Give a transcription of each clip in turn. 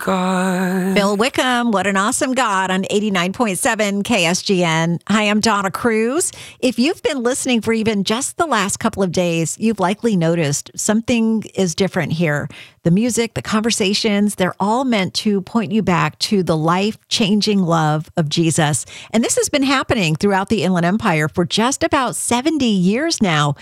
God. Bill Wickham, What an Awesome God on 89.7 KSGN. Hi, I'm Donna Cruz. If you've been listening for even just the last couple of days, you've likely noticed something is different here. The music, the conversations, they're all meant to point you back to the life-changing love of Jesus. And this has been happening throughout the Inland Empire for just about 70 years now.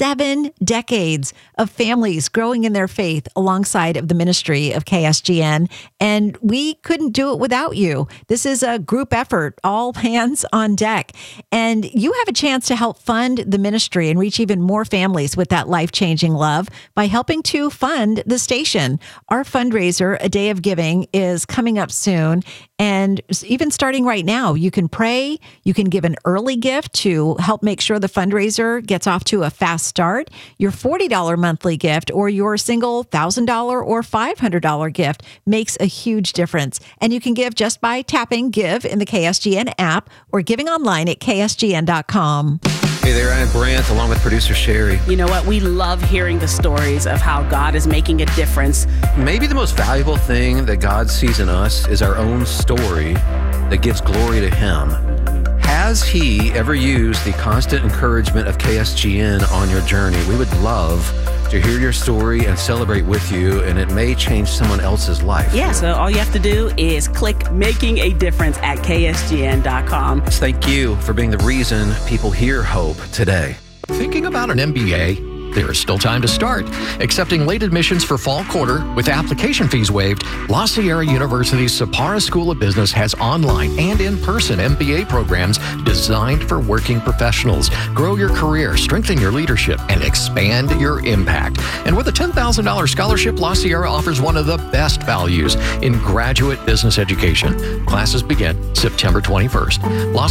7 decades of families growing in their faith alongside of the ministry of KSGN. And we couldn't do it without you. This is a group effort, all hands on deck. And you have a chance to help fund the ministry and reach even more families with that life-changing love by helping to fund the station. Our fundraiser, A Day of Giving, is coming up soon. And even starting right now, you can pray, you can give an early gift to help make sure the fundraiser gets off to a fast start. Your $40 monthly gift or your single $1,000 or $500 gift makes a huge difference. And you can give just by tapping Give in the KSGN app or giving online at ksgn.com. Hey there, I'm Brant, along with producer Sherry. You know what? We love hearing the stories of how God is making a difference. Maybe the most valuable thing that God sees in us is our own story that gives glory to Him. Has He ever used the constant encouragement of KSGN on your journey? We would love to hear your story and celebrate with you, and it may change someone else's life. Yeah, so all you have to do is click Making a Difference at ksgn.com. Thank you for being the reason people hear hope today. Thinking about an MBA? There is still time to start. Accepting late admissions for fall quarter with application fees waived, La Sierra University's Sapara School of Business has online and in-person MBA programs designed for working professionals. Grow your career, strengthen your leadership, and expand your impact. And with a $10,000 scholarship, La Sierra offers one of the best values in graduate business education. Classes begin September 21st.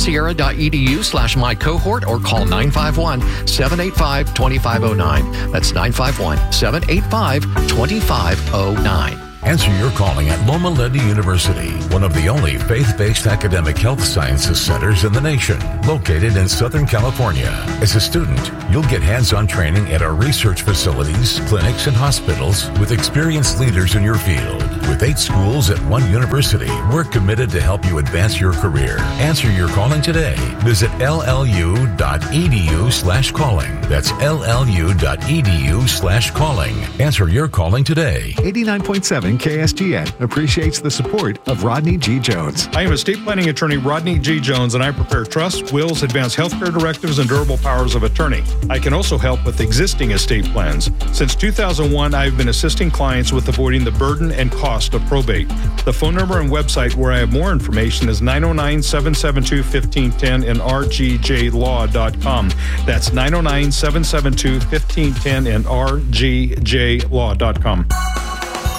LaSierra.edu/mycohort or call 951-785-2509. That's 951-785-2509. Answer your calling at Loma Linda University, one of the only faith-based academic health sciences centers in the nation, located in Southern California. As a student, you'll get hands-on training at our research facilities, clinics, and hospitals with experienced leaders in your field. With 8 schools at one university, we're committed to help you advance your career. Answer your calling today. Visit llu.edu/calling. That's llu.edu/calling. Answer your calling today. 89.7 KSGN appreciates the support of Rodney G. Jones. I am estate planning attorney Rodney G. Jones, and I prepare trusts, wills, advanced healthcare directives, and durable powers of attorney. I can also help with existing estate plans. Since 2001, I've been assisting clients with avoiding the burden and cost of probate. The phone number and website where I have more information is 909-772-1510 and rgjlaw.com. That's 909-772-1510 and rgjlaw.com.